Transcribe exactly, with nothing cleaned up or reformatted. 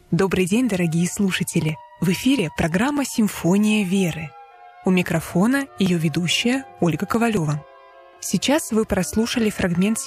Добрый день, дорогие слушатели! В эфире программа «Симфония веры». У микрофона ее ведущая Ольга Ковалева. Сейчас вы прослушали фрагмент